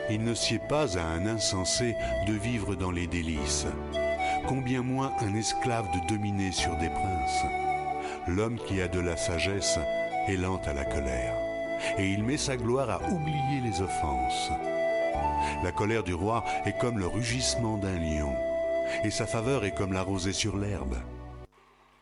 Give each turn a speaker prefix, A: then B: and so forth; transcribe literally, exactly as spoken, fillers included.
A: Il ne sied pas à un insensé de vivre dans les délices, combien moins un esclave de dominer sur des princes. L'homme qui a de la sagesse est lent à la colère, et il met sa gloire à oublier les offenses. La colère du roi est comme le rugissement d'un lion, et sa faveur est comme la rosée sur l'herbe.